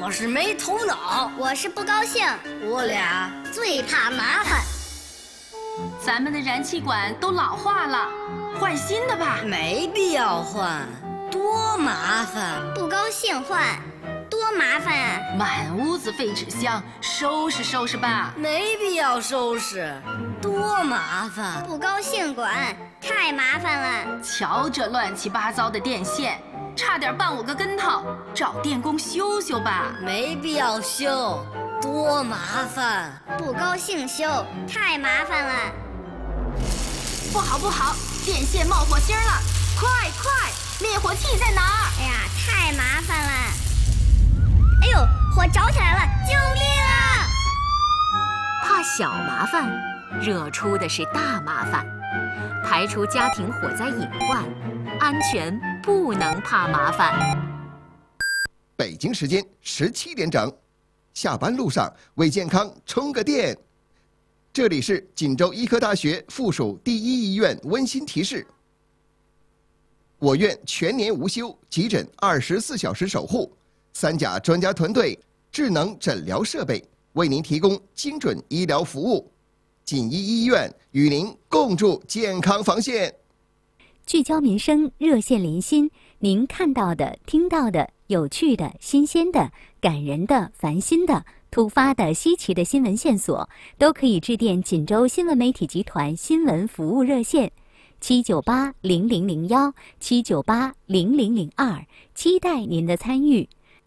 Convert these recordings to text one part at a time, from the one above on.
我是没头脑， 我是不高兴， 我俩最怕麻烦。 咱们的燃气管都老化了，换新的吧。 没必要换，多麻烦。 不高兴换，多麻烦啊！ 满屋子废纸箱，收拾收拾吧。 没必要收拾，多麻烦。 不高兴管，太麻烦了。 瞧这乱七八糟的电线，差点绊我个跟头，找电工修修吧。 没必要修，多麻烦。 不高兴修，太麻烦了。 不好不好，电线冒火星了！快快，灭火器在哪儿？ 哎呀，太麻烦了！哎呦，火着起来了！救命啊！ 怕小麻烦，惹出的是大麻烦。排除家庭火灾隐患，安全不能怕麻烦。 北京时间17点整，下班路上为健康充个电。这里是锦州医科大学附属第一医院温馨提示：我院全年无休，急诊24小时守护，3甲专家团队，智能诊疗设备，为您提供精准医疗服务。锦医医院与您共筑健康防线。 聚焦民生，热线连心，您看到的、听到的、有趣的、新鲜的、感人的、烦心的、突发的、稀奇的新闻线索，都可以致电锦州新闻媒体集团新闻服务热线7980001 7980002，期待您的参与。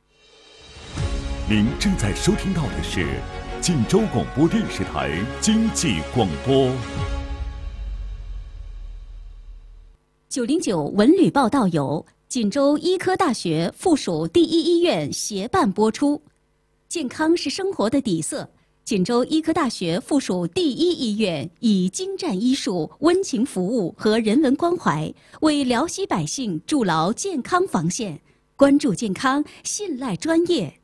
您正在收听到的是锦州广播电视台经济广播。 909文旅报道由锦州医科大学附属第一医院协办播出。健康是生活的底色，锦州医科大学附属第一医院以精湛医术、温情服务和人文关怀，为辽西百姓筑牢健康防线。关注健康，信赖专业。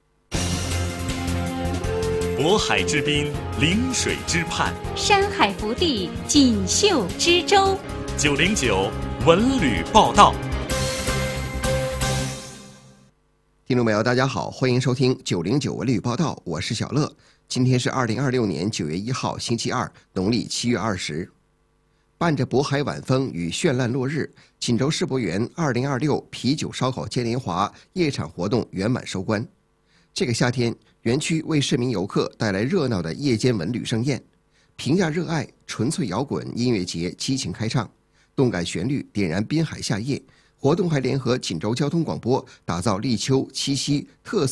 渤海之滨，临水之畔， 山海福地，锦绣之州。 909文旅报道。 听众朋友，大家好，欢迎收听909文旅报道，我是小乐。今天是2026年9月1号，星期二，农历7月20。伴着渤海晚风与绚烂落日，锦州世博园2026啤酒烧烤嘉年华夜场活动圆满收官。这个夏天，园区为市民游客带来热闹的夜间文旅盛宴，平价热爱纯粹摇滚音乐节激情开唱，动感旋律点燃滨海夏夜。活动还联合锦州交通广播，打造立秋、七夕特色